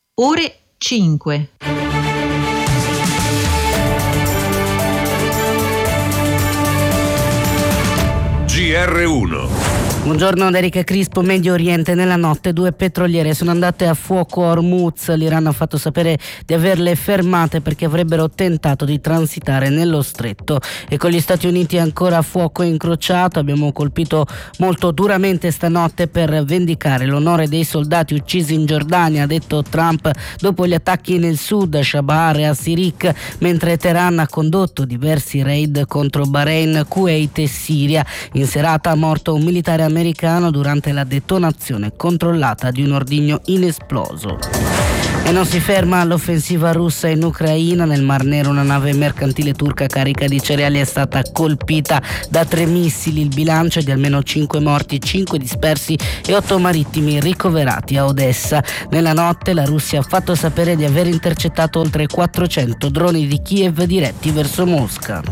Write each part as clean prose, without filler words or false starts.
ore 5. GR1. Buongiorno da Erika Crispo. Medio Oriente. Nella notte 2 petroliere sono andate a fuoco a Hormuz. L'Iran ha fatto sapere di averle fermate perché avrebbero tentato di transitare nello stretto. E con gli Stati Uniti ancora a fuoco incrociato. Abbiamo colpito molto duramente stanotte per vendicare l'onore dei soldati uccisi in Giordania, ha detto Trump dopo gli attacchi nel sud, a Shabahar e a Sirik, mentre Teheran ha condotto diversi raid contro Bahrain, Kuwait e Siria. In serata morto un militare americano durante la detonazione controllata di un ordigno inesploso. E non si ferma l'offensiva russa in Ucraina. Nel Mar Nero una nave mercantile turca carica di cereali è stata colpita da 3 missili. Il bilancio è di almeno 5 morti, 5 dispersi e 8 marittimi ricoverati a Odessa. Nella notte la Russia ha fatto sapere di aver intercettato oltre 400 droni di Kiev diretti verso Mosca.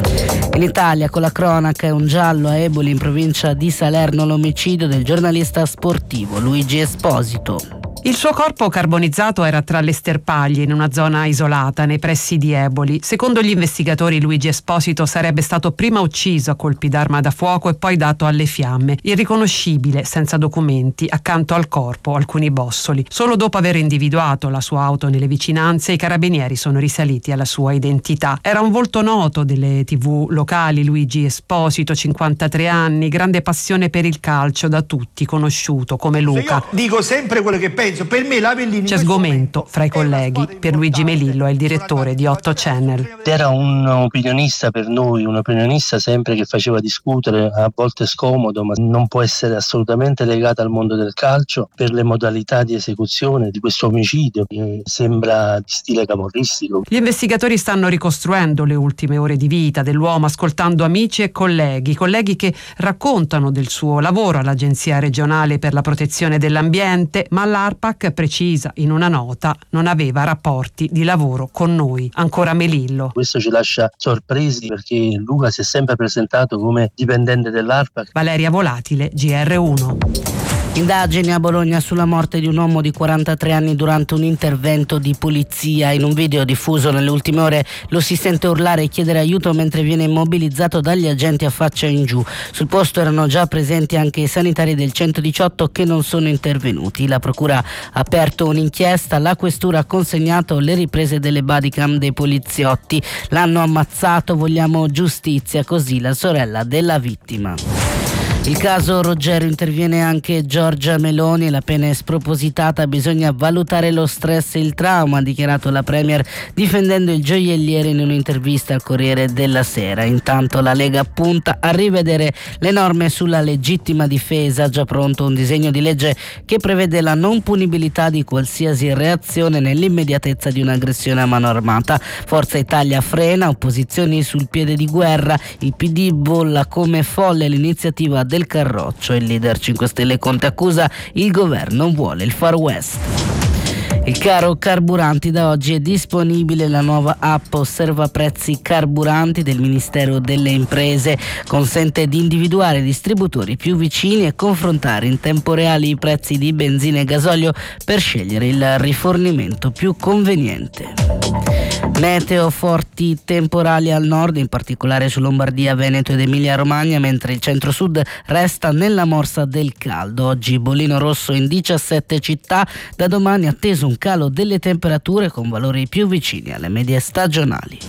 In Italia, con la cronaca, è un giallo a Eboli in provincia di Salerno l'omicidio del giornalista sportivo Luigi Esposito. Il suo corpo carbonizzato era tra le sterpaglie in una zona isolata nei pressi di Eboli. Secondo gli investigatori Luigi Esposito sarebbe stato prima ucciso a colpi d'arma da fuoco e poi dato alle fiamme, irriconoscibile, senza documenti, accanto al corpo alcuni bossoli. Solo dopo aver individuato la sua auto nelle vicinanze i carabinieri sono risaliti alla sua identità. Era un volto noto delle TV locali Luigi Esposito, 53 anni, grande passione per il calcio, da tutti conosciuto come Luca. Io dico sempre quello che penso. Per me l'Avellini c'è sgomento fra i colleghi. Pierluigi Melillo è il direttore di 8 Channel. Era un opinionista per noi, un opinionista sempre che faceva discutere, a volte scomodo, ma non può essere assolutamente legato al mondo del calcio per le modalità di esecuzione di questo omicidio che sembra di stile camorristico. Gli investigatori stanno ricostruendo le ultime ore di vita dell'uomo, ascoltando amici e colleghi che raccontano del suo lavoro all'Agenzia regionale per la protezione dell'ambiente, ma l'ARPAC precisa in una nota: non aveva rapporti di lavoro con noi. Ancora Melillo. Questo ci lascia sorpresi perché Luca si è sempre presentato come dipendente dell'ARPAC. Valeria Volatile, GR1. Indagini a Bologna sulla morte di un uomo di 43 anni durante un intervento di polizia. In un video diffuso nelle ultime ore lo si sente urlare e chiedere aiuto mentre viene immobilizzato dagli agenti a faccia in giù. Sul posto erano già presenti anche i sanitari del 118 che non sono intervenuti. La procura ha aperto un'inchiesta, la questura ha consegnato le riprese delle bodycam dei poliziotti. L'hanno ammazzato, vogliamo giustizia, così la sorella della vittima. Il caso Roggero, interviene anche Giorgia Meloni, la pena è spropositata, bisogna valutare lo stress e il trauma, ha dichiarato la Premier difendendo il gioielliere in un'intervista al Corriere della Sera. Intanto la Lega punta a rivedere le norme sulla legittima difesa, già pronto un disegno di legge che prevede la non punibilità di qualsiasi reazione nell'immediatezza di un'aggressione a mano armata. Forza Italia frena, opposizioni sul piede di guerra, il PD bolla come folle l'iniziativa del Carroccio. Il leader 5 Stelle Conte accusa il governo vuole il Far West. Il caro carburanti, da oggi è disponibile la nuova app Osserva Prezzi Carburanti del Ministero delle Imprese. Consente di individuare distributori più vicini e confrontare in tempo reale i prezzi di benzina e gasolio per scegliere il rifornimento più conveniente. Meteo, forti temporali al nord, in particolare su Lombardia, Veneto ed Emilia-Romagna, mentre il centro-sud resta nella morsa del caldo. Oggi bollino rosso in 17 città, da domani atteso un calo delle temperature con valori più vicini alle medie stagionali.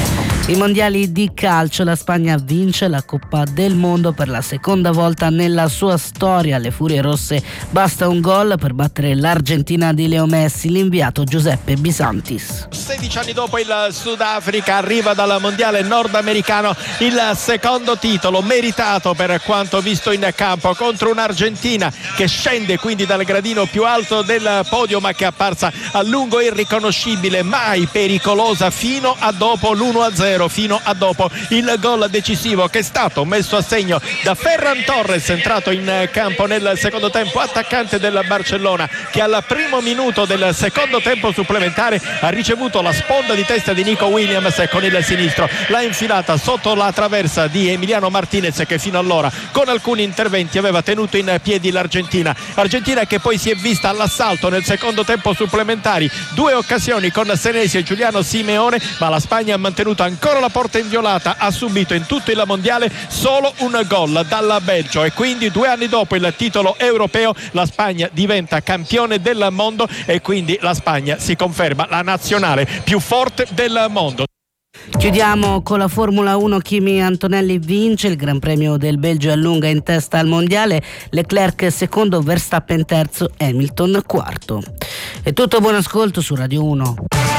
I mondiali di calcio, la Spagna vince la Coppa del Mondo per la seconda volta nella sua storia. Alle Furie Rosse basta un gol per battere l'Argentina di Leo Messi, l'inviato Giuseppe Bisantis. 16 anni dopo il Sudafrica arriva dal mondiale nordamericano il secondo titolo meritato per quanto visto in campo contro un'Argentina che scende quindi dal gradino più alto del podio, ma che è apparsa a lungo irriconoscibile, mai pericolosa fino a dopo l'1-0. 1-0 fino a dopo il gol decisivo che è stato messo a segno da Ferran Torres, entrato in campo nel secondo tempo, attaccante del Barcellona, che al primo minuto del secondo tempo supplementare ha ricevuto la sponda di testa di Nico Williams e con il sinistro l'ha infilata sotto la traversa di Emiliano Martinez, che fino allora con alcuni interventi aveva tenuto in piedi l'Argentina che poi si è vista all'assalto nel secondo tempo supplementari, 2 occasioni con Senesi e Giuliano Simeone, ma la Spagna ha mantenuto ancora la porta inviolata, ha subito in tutto il mondiale solo un gol dal Belgio e quindi 2 anni dopo il titolo europeo la Spagna diventa campione del mondo e quindi la Spagna si conferma la nazionale più forte del mondo. Chiudiamo con la Formula 1. Kimi Antonelli vince il Gran Premio del Belgio e allunga in testa al mondiale, Leclerc secondo, Verstappen terzo, Hamilton quarto. È tutto, buon ascolto su Radio 1.